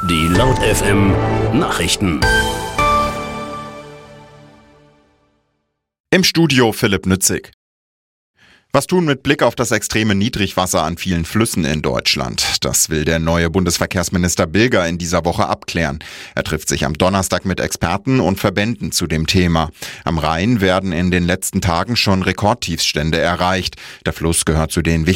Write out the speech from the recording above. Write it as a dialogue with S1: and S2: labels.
S1: Die Laut FM Nachrichten.
S2: Im Studio Philipp Nützig. Was tun mit Blick auf das extreme Niedrigwasser an vielen Flüssen in Deutschland? Das will der neue Bundesverkehrsminister Bilger in dieser Woche abklären. Er trifft sich am Donnerstag mit Experten und Verbänden zu dem Thema. Am Rhein werden in den letzten Tagen schon Rekordtiefstände erreicht. Der Fluss gehört zu den wichtigsten